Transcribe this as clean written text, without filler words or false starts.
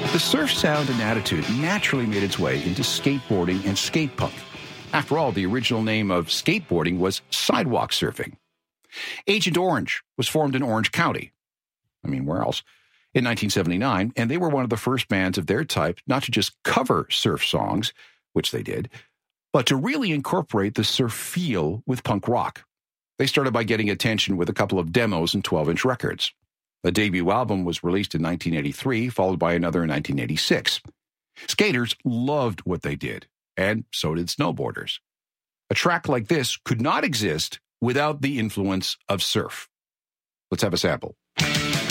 The surf sound and attitude naturally made its way into skateboarding and skate punk. After all, the original name of skateboarding was sidewalk surfing. Agent Orange was formed in Orange County. I mean, where else? In 1979, and they were one of the first bands of their type not to just cover surf songs, which they did, but to really incorporate the surf feel with punk rock. They started by getting attention with a couple of demos and 12-inch records. The debut album was released in 1983, followed by another in 1986. Skaters loved what they did, and so did snowboarders. A track like this could not exist without the influence of surf. Let's have a sample.